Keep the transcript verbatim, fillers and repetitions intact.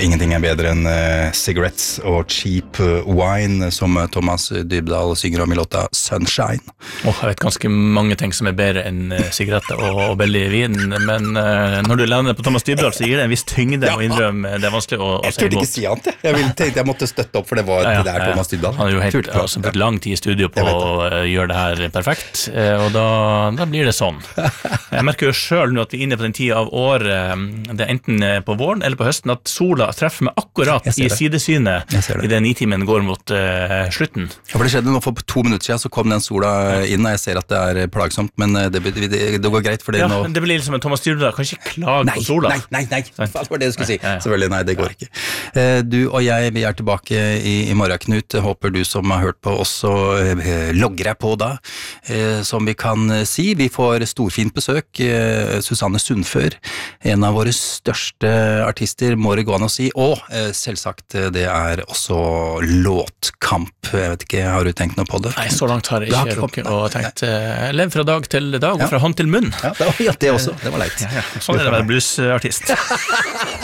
Og ingenting er bedre enn uh, cigarettes og cheap uh, wine, som Thomas Dybdahl synger om i låta Sunshine. Oh, jeg vet ganske mange ting som er bedre enn uh, sigaretter og, og billig vin, men uh, når du lander på Thomas Dybdahl, så gir det en viss tyngde ja. å innrømme. Det er vanskelig å, å jeg si imot. Jeg turte ikke si annet, jeg. Jeg tenkte jeg måtte støtte opp, for det var ja, ja, det der Thomas Dybdahl. Han har jo helt, altså, brukt lang tid i studio på å uh, gjøre det her perfekt, uh, og da, da blir det sånn. Jeg merker jo selv nå at vi er inne på den tiden av året, det er enten på våren eller på høsten, at sola treffer meg akkurat i sidesynet i den nitimen går mot uh, slutten. Ja, for det skjedde nå for to minutter siden, så kom den sola inn, og jeg ser at det er plagsomt, men det, det, det går greit, for det ja, nå... det blir liksom en Thomas Dybdahl, kan ikke klage nei, på sola. Nei, nei, nei, nei, det var det du skulle si. Nei, ja. Selvfølgelig, nei, det går ikke. Uh, du og jeg, vi er tilbake i, i morgen, Knut. Håper du som har hørt på oss, og uh, logger deg på da, uh, som vi kan uh, si. Vi får storfint besøk, uh, Susanne Sundfør, en av våre største artister, må det gå an å si, og eh, selvsagt det er også låtkamp. Jeg vet ikke, har du tenkt noe på det? Nei, så langt har jeg ikke rukket og tenkt eh, lev fra dag til dag, og ja. fra hånd til munn. Ja, det, var, ja, det også, det var leit. Ja, ja. Sånn er det å være bluesartist.